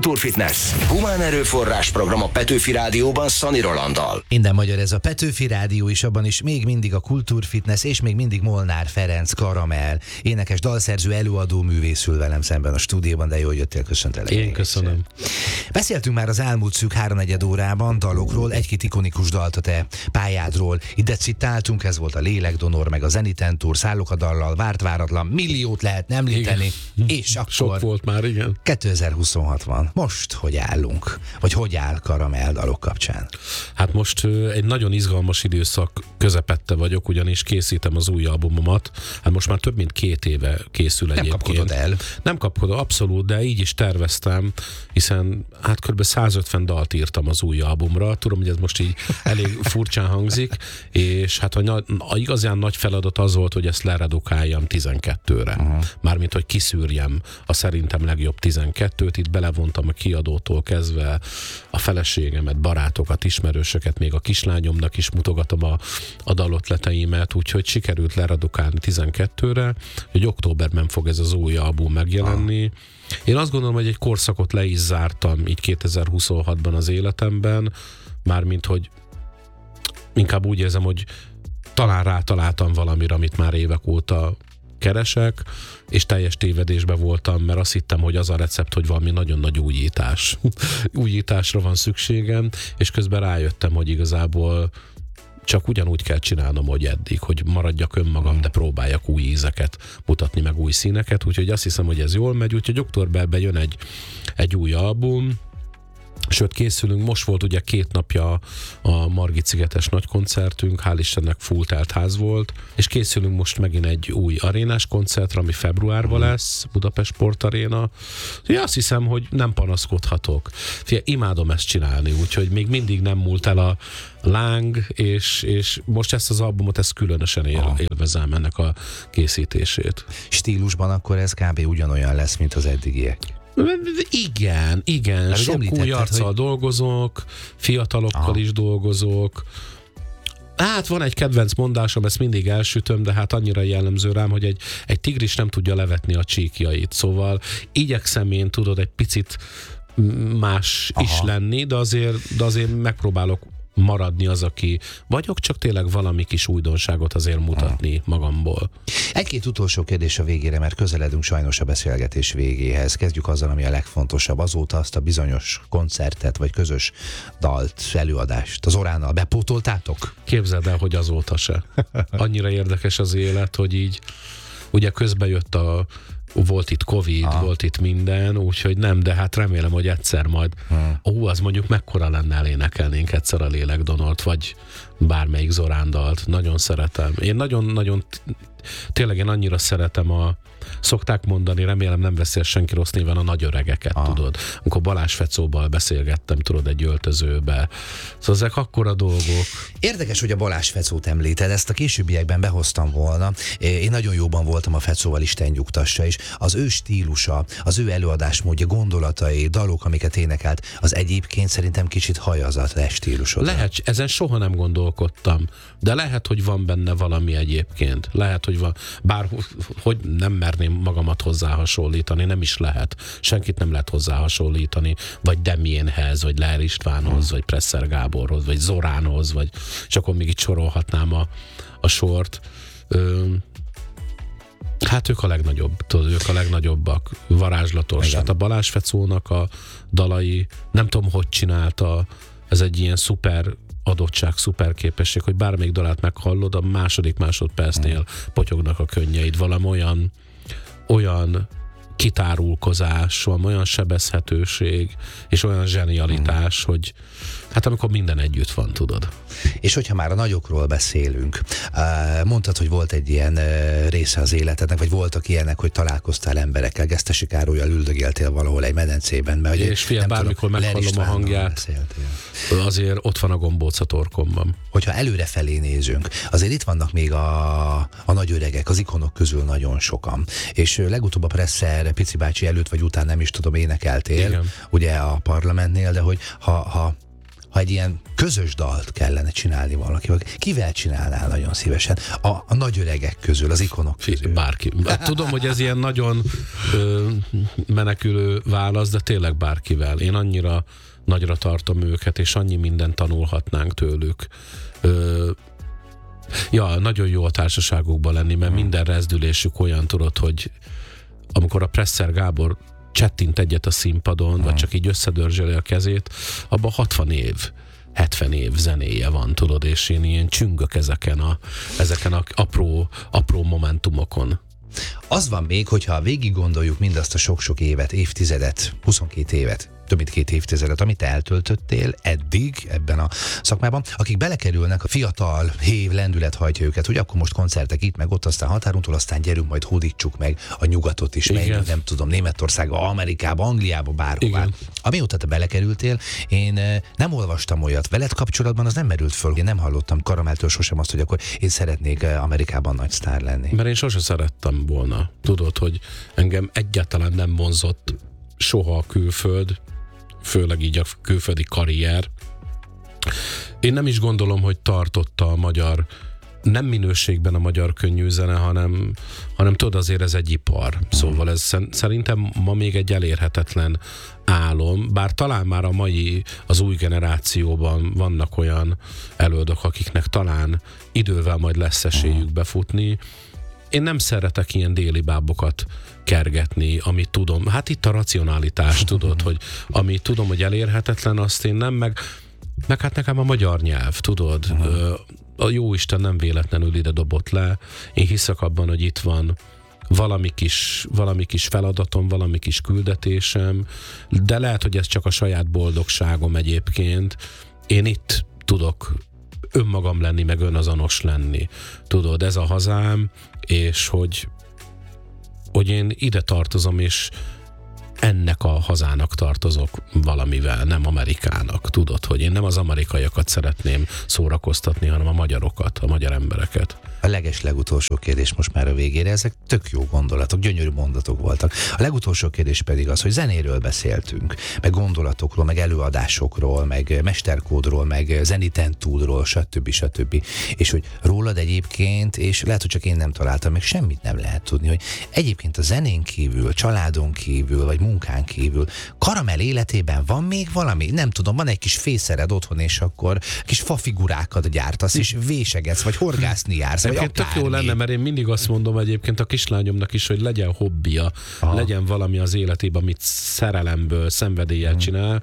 Kultúrfitness. Humán erőforrás program a Petőfi Rádióban Szani Rolanddal. Minden magyar ez a Petőfi Rádió, és abban is még mindig a Kultúrfitness, és még mindig Molnár Ferenc Karamell, énekes, dalszerző, előadó művészül velem szemben a stúdióban, de jól jöttél, köszöntelek. Én köszönöm. Beszéltünk már az elmúlt szűk 3-4 órában dalokról, egy-két ikonikus dalt a te pályádról. Ide citáltunk, ez volt a Lélekdonor, meg a Zeniten Tour, Szállok a dallal, Várt váratlan, milliót lehetne említeni, és akkor sok volt már, igen. 2026 van. Most hogy állunk? Vagy hogy áll Karamell dalok kapcsán? Hát most egy nagyon izgalmas időszak közepette vagyok, ugyanis készítem az új albumomat. Hát most már több mint 2 éve készül egyébként. Nem kapkodod el? Nem kapkodom, abszolút, de így is terveztem, hiszen hát kb. 150 dalt írtam az új albumra. Tudom, hogy ez most így elég furcsán hangzik, és hát a igazán nagy feladat az volt, hogy ezt leredukáljam 12-re. Mármint, hogy kiszűrjem a szerintem legjobb 12-t, itt belevontam a kiadótól kezdve a feleségemet, barátokat, ismerősöket, még a kislányomnak is mutogatom a dalotleteimet, úgyhogy sikerült leredukálni 12-re, hogy októberben fog ez az új album megjelenni. Én azt gondolom, hogy egy korszakot le is zártam így 2026-ban az életemben, mármint, hogy inkább úgy érzem, hogy talán rátaláltam valamire, amit már évek óta keresek, és teljes tévedésben voltam, mert azt hittem, hogy az a recept, hogy valami nagyon nagy újítás. Újításra van szükségem, és közben rájöttem, hogy igazából csak ugyanúgy kell csinálnom, hogy eddig, hogy maradjak önmagam, de próbáljak új ízeket mutatni, meg új színeket, úgyhogy azt hiszem, hogy ez jól megy, úgyhogy októberben jön egy új album, sőt készülünk, most volt ugye 2 napja a Margit-szigetes nagykoncertünk, hál' Istennek full telt ház volt, és készülünk most megint egy új arénás koncertre, ami februárban lesz, Budapest Sport Aréna. Úgyhogy azt hiszem, hogy nem panaszkodhatok. Figyelj, imádom ezt csinálni, úgyhogy még mindig nem múlt el a láng, és most ezt az albumot, ezt különösen élvezem ennek a készítését. Stílusban akkor ez kb. Ugyanolyan lesz, mint az eddigiek. Igen, sok új arccal dolgozok, fiatalokkal is dolgozok. Hát van egy kedvenc mondásom, ezt mindig elsütöm, de hát annyira jellemző rám, hogy egy tigris nem tudja levetni a csíkjait, szóval igyekszem én, tudod, egy picit más is lenni, de azért megpróbálok maradni az, aki vagyok, csak tényleg valami kis újdonságot azért mutatni magamból. Egy-két utolsó kérdés a végére, mert közeledünk sajnos a beszélgetés végéhez. Kezdjük azzal, ami a legfontosabb. Azóta azt a bizonyos koncertet, vagy közös dalt, előadást az Oránnal bepótoltátok? Képzeld el, hogy azóta se. Annyira érdekes az élet, hogy így ugye közben jött volt itt Covid, volt itt minden, úgyhogy nem, de hát remélem, hogy egyszer majd az mondjuk mekkora lenne, elénekelnénk egyszer a Lélekdonort, vagy bármelyik Zorán dalt. Nagyon szeretem. Én nagyon-nagyon tényleg én annyira szeretem szokták mondani, remélem nem veszi senki rossz néven, a nagy öregeket, tudod. Amikor Balázs Fecóval beszélgettem, tudod, egy öltözőbe. Szóval ezek akkora dolgok. Érdekes, hogy a Balázs Fecót említed, ezt a későbbiekben behoztam volna. Én nagyon jóban voltam a Fecóval, Isten nyugtassa, és az ő stílusa, az ő előadásmódja, gondolatai, dalok, amiket énekelt, az egyébként szerintem kicsit hajaz a te stílusod. Lehet, ezen soha nem gondolkodtam, de lehet, hogy van benne valami egyébként. Lehet, hogy van, bár hogy nem merném magamat hozzá hasonlítani, nem is lehet. Senkit nem lehet hozzá hasonlítani, vagy Demiénhez, vagy Leher Istvánhoz, vagy Presser Gáborhoz, vagy Zoránhoz, vagy, és akkor még itt sorolhatnám a sort. Hát ők a legnagyobb, tudod, ők a legnagyobbak, varázslatos. Hát a Balázs Fecónak a dalai, nem tudom, hogy csinálta, ez egy ilyen szuper adottság, szuper képesség, hogy bármelyik dalát meghallod, a második másodpercnél potyognak a könnyeid, valami olyan kitárulkozás, van olyan sebezhetőség, és olyan zsenialitás, hogy hát amikor minden együtt van, tudod. És hogyha már a nagyokról beszélünk, mondtad, hogy volt egy ilyen része az életednek, vagy voltak ilyenek, hogy találkoztál emberekkel, Gesztesi Károllyal üldögéltél valahol egy medencében. Mert, és figyelj, bármikor meghallom a hangját, azért ott van a gombóc a torkomban. Hogyha előrefelé nézünk, azért itt vannak még a nagy öregek, az ikonok közül nagyon sokan. És legutóbb a Presser Pici bácsi előtt vagy után, nem is tudom, énekeltél, ugye a parlamentnél, de hogy ha ha egy ilyen közös dalt kellene csinálni valakivel, kivel csinálnál nagyon szívesen? A nagy öregek közül, az ikonok közül. Bárki. Tudom, hogy ez ilyen nagyon menekülő válasz, de tényleg bárkivel. Én annyira nagyra tartom őket, és annyi mindent tanulhatnánk tőlük. Nagyon jó a társaságokban lenni, mert minden rezdülésük olyan, tudod, hogy amikor a Presser Gábor csettint egyet a színpadon, vagy csak így összedörzseli a kezét, abban 60 év, 70 év zenéje van, tudod, és én ilyen csüngök ezeken a apró momentumokon. Az van még, hogyha végig gondoljuk mindazt a sok-sok évet, évtizedet, 22 évet, több mint 2 évtizedet, amit eltöltöttél eddig ebben a szakmában, akik belekerülnek, a fiatal, hév, lendület hajtja őket, hogy akkor most koncertek itt, meg ott, aztán határuntól, aztán gyerünk, majd hódítsuk meg a nyugatot is, melyik, nem tudom, Németországba, Amerikába, Angliába, bárhová. Igen. Amióta te belekerültél, én nem olvastam olyat, veled kapcsolatban az nem merült föl. Én nem hallottam Karamelltől sosem azt, hogy akkor én szeretnék Amerikában nagy sztár lenni. Mert én sose szerettem volna. Tudod, hogy engem egyáltalán nem vonzott soha a külföld, főleg így a külföldi karrier. Én nem is gondolom, hogy tartotta a magyar, nem minőségben a magyar könnyűzene, hanem tudod, azért ez egy ipar. Szóval ez szerintem ma még egy elérhetetlen álom, bár talán már az új generációban vannak olyan előadók, akiknek talán idővel majd lesz esélyük befutni. Én nem szeretek ilyen déli bábokat kergetni, amit tudom. Hát itt a racionalitás, tudod, hogy amit tudom, hogy elérhetetlen, azt én nem, meg hát nekem a magyar nyelv, tudod. A jóisten nem véletlenül ide dobott le. Én hiszek abban, hogy itt van valami kis feladatom, valami kis küldetésem, de lehet, hogy ez csak a saját boldogságom egyébként. Én itt tudok önmagam lenni, meg önazonos lenni. Tudod, ez a hazám, és hogy én ide tartozom, és ennek a hazának tartozok valamivel, nem Amerikának. Tudod, hogy én nem az amerikaiakat szeretném szórakoztatni, hanem a magyarokat, a magyar embereket. A legutolsó kérdés most már a végére, ezek tök jó gondolatok, gyönyörű mondatok voltak. A legutolsó kérdés pedig az, hogy zenéről beszéltünk, meg gondolatokról, meg előadásokról, meg mesterkódról, meg zeniten túlról, stb. És hogy rólad egyébként, és lehet, hogy csak én nem találtam, meg semmit nem lehet tudni, hogy egyébként a zenén kívül, családon kívül, vagy munkán kívül, Karamell életében van még valami? Nem tudom, van egy kis fészered otthon, és akkor kis fafigurákat gyártasz, és vésegetsz, vagy horgászni jársz, vagy akármi. Tök jó lenne, mert én mindig azt mondom egyébként a kislányomnak is, hogy legyen hobbija, legyen valami az életében, amit szerelemből, szenvedéllyel csinál,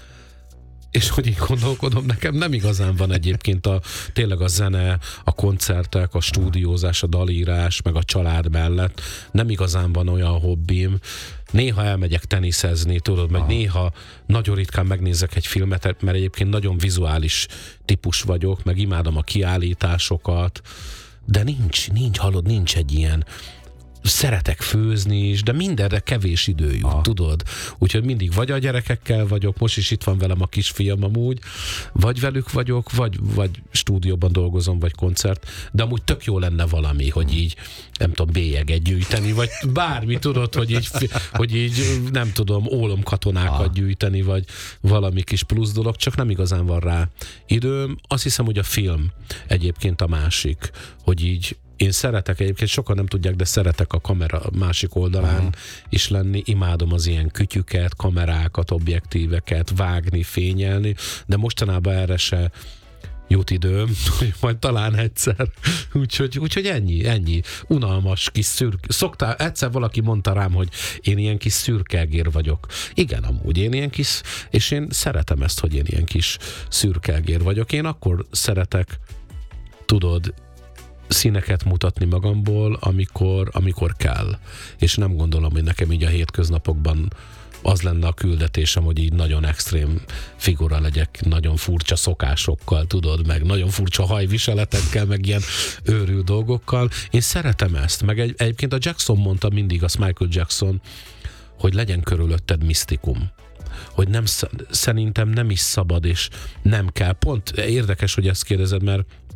és hogy így gondolkodom, nekem nem igazán van egyébként tényleg a zene, a koncertek, a stúdiózás, a dalírás, meg a család mellett. Nem igazán van olyan hobbim. Néha elmegyek teniszezni, tudod, meg néha nagyon ritkán megnézek egy filmet, mert egyébként nagyon vizuális típus vagyok, meg imádom a kiállításokat, de nincs egy ilyen. Szeretek főzni is, de mindenre kevés idő jut, tudod? Úgyhogy mindig vagy a gyerekekkel vagyok, most is itt van velem a kisfiam amúgy, vagy velük vagyok, vagy stúdióban dolgozom, vagy koncert, de amúgy tök jó lenne valami, hogy így, nem tudom, bélyeget gyűjteni, vagy bármi, tudod, hogy így nem tudom, ólomkatonákat gyűjteni, vagy valami kis plusz dolog, csak nem igazán van rá időm. Azt hiszem, hogy a film egyébként a másik, hogy így én szeretek egyébként, sokan nem tudják, de szeretek a kamera másik oldalán is lenni. Imádom az ilyen kütyüket, kamerákat, objektíveket, vágni, fényelni, de mostanában erre se jut időm, majd talán egyszer. Úgyhogy ennyi. Unalmas kis egyszer valaki mondta rám, hogy én ilyen kis szürkelgér vagyok. Igen, amúgy én ilyen kis, és én szeretem ezt, hogy én ilyen kis szürkelgér vagyok. Én akkor szeretek, tudod, színeket mutatni magamból, amikor kell. És nem gondolom, hogy nekem így a hétköznapokban az lenne a küldetésem, hogy így nagyon extrém figura legyek, nagyon furcsa szokásokkal, tudod, meg nagyon furcsa hajviseletekkel, meg ilyen őrült dolgokkal. Én szeretem ezt, meg egyébként a Jackson mondta mindig, az Michael Jackson, hogy legyen körülötted misztikum. Hogy szerintem nem is szabad, és nem kell. Pont érdekes, hogy ezt kérdezed, mert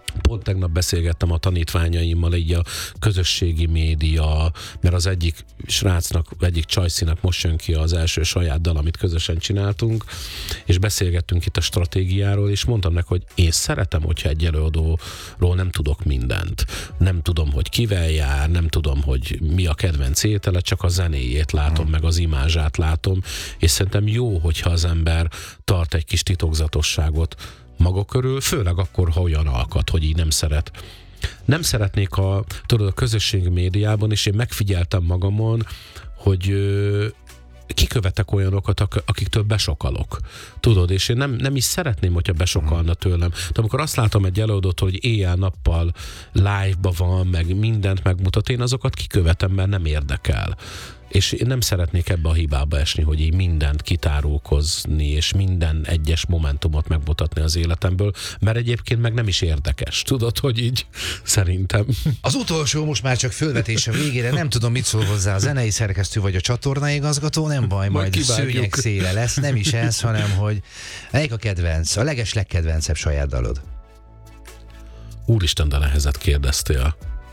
Pont tegnap beszélgettem a tanítványaimmal így a közösségi média, mert az egyik srácnak, egyik csajszinak most jön ki az első saját dal, amit közösen csináltunk, és beszélgettünk itt a stratégiáról, és mondtam neki, hogy én szeretem, hogyha egy előadóról nem tudok mindent. Nem tudom, hogy kivel jár, nem tudom, hogy mi a kedvenc étele, csak a zenéjét látom, meg az imázsát látom, és szerintem jó, hogyha az ember tart egy kis titokzatosságot maga körül, főleg akkor, ha olyan alkat, hogy így nem szeretnék a közösségi médiában, és én megfigyeltem magamon, hogy kikövetek olyanokat, akiktől besokalok. Tudod, és én nem is szeretném, hogyha besokalna tőlem. De amikor azt látom egy előadótól, hogy éjjel-nappal live-ba van, meg mindent megmutat, én azokat kikövetem, mert nem érdekel. És én nem szeretnék ebbe a hibába esni, hogy így mindent kitárulkozni, és minden egyes momentumot megmutatni az életemből, mert egyébként meg nem is érdekes. Tudod, hogy így szerintem. Az utolsó most már csak fölvetés a végére, nem tudom, mit szól hozzá a zenei szerkesztő vagy a csatornaigazgató, nem baj, majd szőnyeg széle lesz, nem is ez, hanem hogy melyik a kedvenc, a legkedvencebb saját dalod? Úristen, de nehezet kérdeztél.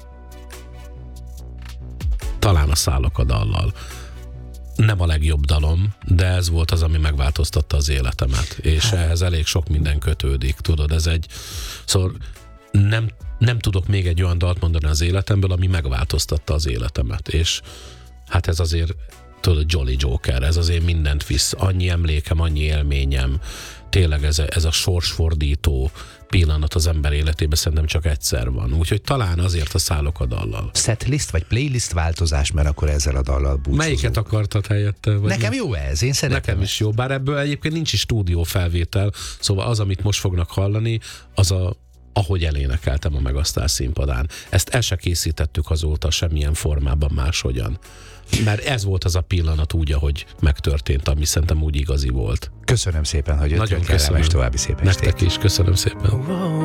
Talán a Szállok a dallal. Nem a legjobb dalom, de ez volt az, ami megváltoztatta az életemet. És ehhez elég sok minden kötődik. Tudod, ez egy... Szóval nem tudok még egy olyan dalt mondani az életemből, ami megváltoztatta az életemet. És hát ez azért, tudod, Jolly Joker, ez azért mindent visz. Annyi emlékem, annyi élményem. Tényleg ez a sorsfordító pillanat az ember életében szerintem csak egyszer van. Úgyhogy talán azért a Szállok a dallal. Setlist vagy playlist változás, mert akkor ezzel a dallal búcsúzunk. Melyiket akartad helyette? Nekem jó ez, én szeretem. Nekem is jó, bár ebből egyébként nincs is stúdió felvétel, szóval az, amit most fognak hallani, az ahogy elénekeltem a Megasztár színpadán. Ezt el se készítettük azóta semmilyen formában máshogyan. Mert ez volt az a pillanat úgy, ahogy megtörtént, ami szerintem úgy igazi volt. Köszönöm szépen, hogy jöttél. Nagyon köszönöm. És további szép estét. Nektek is, köszönöm szépen.